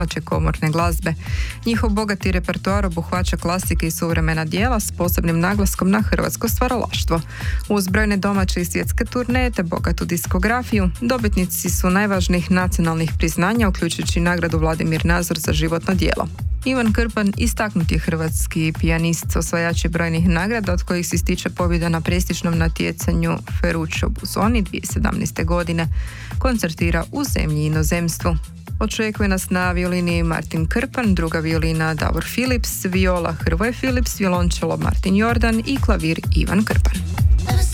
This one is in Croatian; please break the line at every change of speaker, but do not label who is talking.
komorne glazbe. Njihov bogati repertoar obuhvaća klasike i suvremena djela s posebnim naglaskom na hrvatsko stvaralaštvo. Uz brojne domaće i svjetske turneje te bogatu diskografiju, dobitnici su najvažnijih nacionalnih priznanja, uključujući nagradu Vladimir Nazor za životno djelo. Ivan Krpan istaknuti je hrvatski pijanist, osvajač brojnih nagrada, od kojih se ističe pobjeda na prestižnom natjecanju Ferruccio Busoni 2017. godine. Koncertira u zemlji i inozemstvu. Očekuje nas na violini Martin Krpan, druga violina Davor Philips, viola Hrvoje Philips, violončelo Martin Jordan i klavir Ivan Krpan.